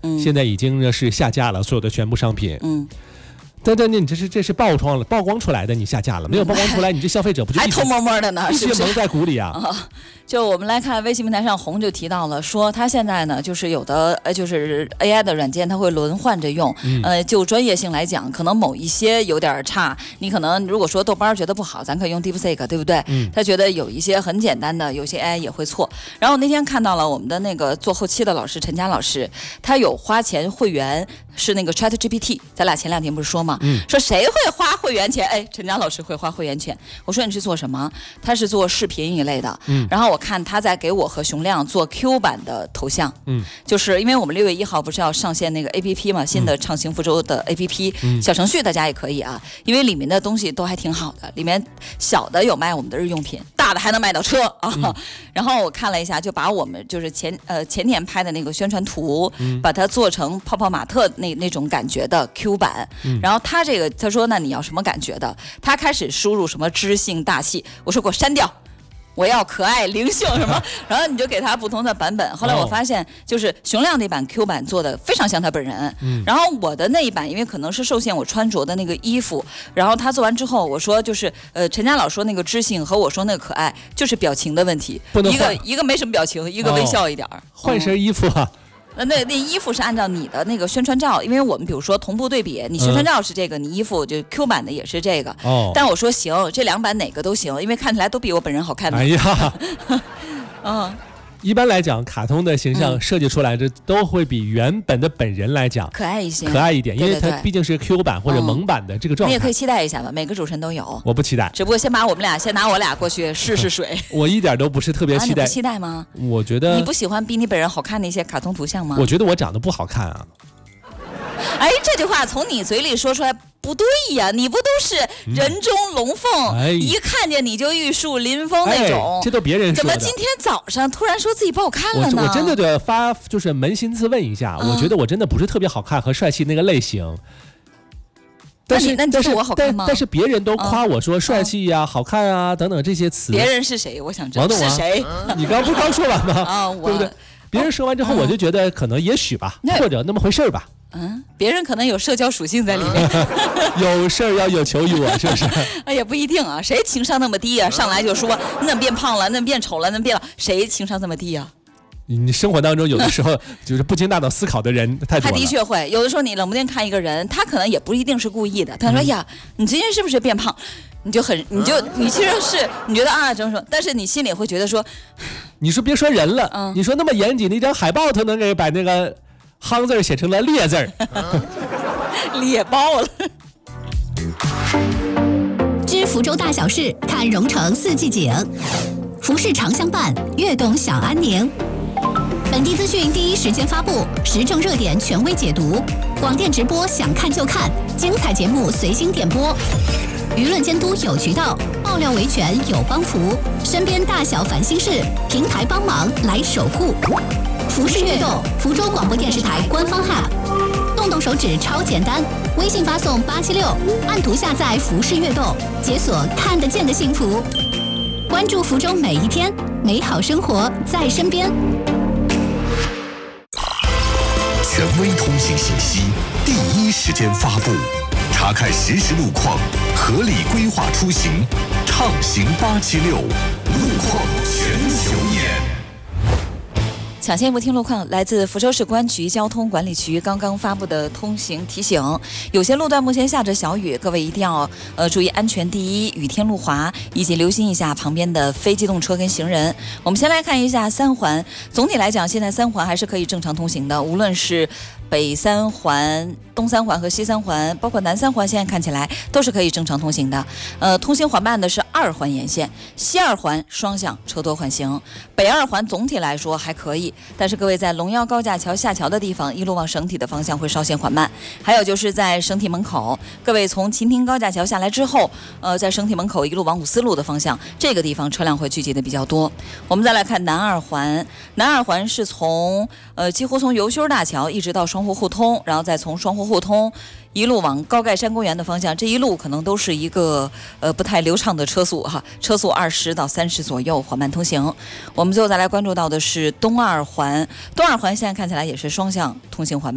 现在已经是下架了所有的全部商品。但你这是曝光出来的，你下架了，没有曝光出来，你这消费者不就还偷摸摸的呢？是不是蒙在鼓里啊？ 就我们来看微信平台上，红就提到了说，他现在呢就是有的就是 AI 的软件，它会轮换着用。就专业性来讲，可能某一些有点差，你可能如果说豆瓣觉得不好，咱可以用 DeepSeek， 对不对？他觉得有一些很简单的，有些 AI 也会错。然后那天看到了我们的那个做后期的老师陈佳老师，他有花钱会员是那个 ChatGPT， 咱俩前2天不是说吗？说谁会花会员钱？哎，陈佳老师会花会员钱。我说你是做什么？他是做视频一类的。然后我看他在给我和熊亮做 Q 版的头像。就是因为我们6月1号不是要上线那个 APP 嘛，新的畅行福州的 APP，小程序大家也可以啊，因为里面的东西都还挺好的，里面小的有卖我们的日用品，大的还能买到车啊。然后我看了一下，就把我们就是前年拍的那个宣传图，把它做成泡泡玛特那种感觉的 Q 版。然后他说那你要什么感觉的？他开始输入什么知性大气，我说给我删掉。我要可爱灵性什么，然后你就给他不同的版本。后来我发现，就是熊亮那版 Q 版做的非常像他本人。然后我的那一版，因为可能是受限我穿着的那个衣服，然后他做完之后，我说就是陈佳老说那个知性和我说那个可爱，就是表情的问题，一个没什么表情，一个微笑一点。 换身衣服啊。 那衣服是按照你的那个宣传照，因为我们比如说同步对比，你宣传照是这个，你衣服就 Q 版的也是这个。但我说行，这2版哪个都行，因为看起来都比我本人好看的。 哎呀，一般来讲，卡通的形象设计出来，这都会比原本的本人来讲可爱一些， 可爱一点，因为它毕竟是 Q 版或者萌版的这个状态。 你也可以期待一下吧，每个主持人都有。 我不期待， 只不过先拿我俩过去试水。 我一点都不是特别期待。 你不期待吗？ 我觉得你不喜欢比你本人好看的一些卡通图像吗？ 我觉得我长得不好看啊。 哎，这句话从你嘴里说出来不对呀，你不都是人中龙凤，一看见你就玉树临风那种， 这都别人说的。 怎么今天早上突然说自己不好看了呢？ 我真的得就是扪心自问一下，我觉得我真的不是特别好看和帅气那个类型。 那你觉得我好看吗？ 但是别人都夸我说帅气呀、好看啊等等这些词。 别人是谁？我想知道是谁。 你刚说完吗？对不对？别人说完之后，我就觉得可能也许吧，或者那么回事吧。 别人可能有社交属性在里面。 有事儿要有求于我，是不是？ 也不一定啊，谁情商那么低啊？上来就说那变胖了，那变丑了，那变了，谁情商这么低啊？ 你生活当中有的时候就是不经大脑思考的人太多了。 他的确会，有的时候你冷不丁看一个人，他可能也不一定是故意的。他说：“呀，你最近是不是变胖？”你其实是你觉得啊怎么说，但是你心里会觉得说， 你说别说人了，你说那么严谨的一张海报，他能给把那个夯字写成了烈字， 裂爆了。 知福州大小事，看蓉城四季景，服饰常相伴，悦动享安宁。本地资讯第一时间发布，时政热点权威解读，广电直播想看就看，精彩节目随心点播，舆论监督有渠道，爆料维权有帮扶，身边大小烦心事，平台帮忙来守护。服饰悦动，福州广播电视台官方 App， 动手指超简单，微信发送876，按图下载服饰悦动，解锁看得见的幸福。关注福州每一天，美好生活在身边。 权威通信信息，第一时间发布，查看实时路况，合理规划出行，畅行876，路况全球眼。 抢先不听路况，来自福州市公安局交通管理局刚刚发布的通行提醒，有些路段目前下着小雨，各位一定要注意安全第一，雨天路滑，以及留心一下旁边的非机动车跟行人。我们先来看一下3环，总体来讲，现在3环还是可以正常通行的，无论是北3环、东3环和西3环，包括南3环，现在看起来都是可以正常通行的。通行缓慢的是2环沿线，西2环双向车多缓行，北2环总体来说还可以，但是各位在龙腰高架桥下桥的地方，一路往省体的方向会稍显缓慢。还有就是在省体门口，各位从秦亭高架桥下来之后，在省体门口一路往5四路的方向，这个地方车辆会聚集的比较多。我们再来看南2环，南2环是从几乎从油修大桥一直到双湖互通，然后再从双湖互通一路往高盖山公园的方向，这一路可能都是一个不太流畅的车速哈，车速20到30左右，缓慢通行。我们最后再来关注到的是东2环，东2环现在看起来也是双向通行缓慢。